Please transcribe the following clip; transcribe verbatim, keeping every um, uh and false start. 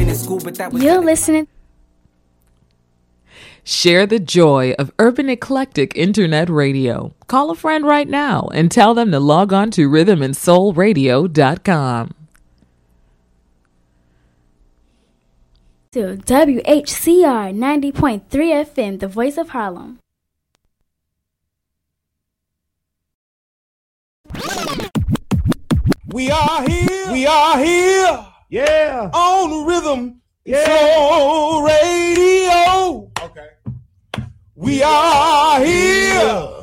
in school, but that was You're listening. Share the joy of Urban Eclectic Internet Radio. Call a friend right now and tell them to log on to rhythm and soul radio dot com. To W H C R ninety point three F M, the voice of Harlem. We are here. We are here. Yeah. On Rhythm Yeah. Soul Radio. Okay. We are here.